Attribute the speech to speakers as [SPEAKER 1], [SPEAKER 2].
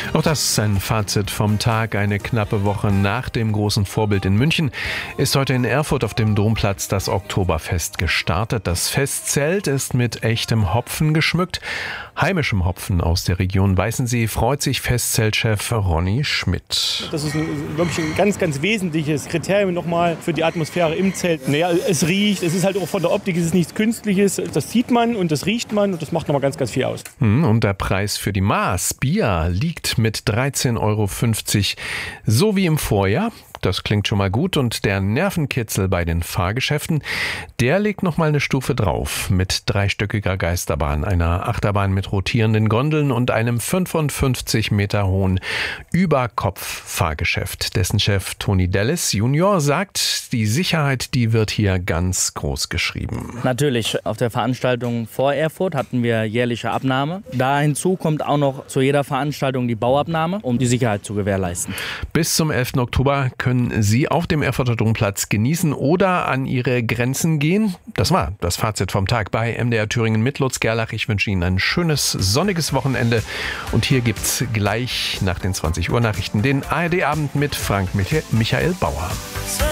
[SPEAKER 1] Auch das ist ein Fazit vom Tag. Eine knappe Woche nach dem großen Vorbild in München ist heute in Erfurt auf dem Domplatz das Oktoberfest gestartet. Das Festzelt ist mit echtem Hopfen geschmückt. Heimischem Hopfen aus der Region Weißensee freut sich Festzeltchef Ronny Schmidt.
[SPEAKER 2] Das ist glaube ich, ein ganz, ganz wesentliches Kriterium nochmal für die Atmosphäre im Zelt. Naja, es riecht, es ist halt auch von der Optik, es ist nichts Künstliches. Das sieht man und das riecht man und das macht nochmal ganz, ganz viel aus.
[SPEAKER 1] Und der Preis für die Maß Bier liegt mit 13,50 € so wie im Vorjahr. Das klingt schon mal gut. Und der Nervenkitzel bei den Fahrgeschäften, der legt noch mal eine Stufe drauf. Mit dreistöckiger Geisterbahn, einer Achterbahn mit rotierenden Gondeln und einem 55 Meter hohen Überkopf-Fahrgeschäft. Dessen Chef Tony Dallas Junior sagt, die Sicherheit, die wird hier ganz groß geschrieben.
[SPEAKER 3] Natürlich, auf der Veranstaltung vor Erfurt hatten wir jährliche Abnahme. Da hinzu kommt auch noch zu jeder Veranstaltung die Bauabnahme, um die Sicherheit zu gewährleisten.
[SPEAKER 1] Bis zum 11. Oktober können Sie auf dem Erfurter Domplatz genießen oder an Ihre Grenzen gehen. Das war das Fazit vom Tag bei MDR Thüringen mit Lutz Gerlach. Ich wünsche Ihnen ein schönes, sonniges Wochenende. Und hier gibt's gleich nach den 20 Uhr Nachrichten den ARD-Abend mit Frank Michael Bauer.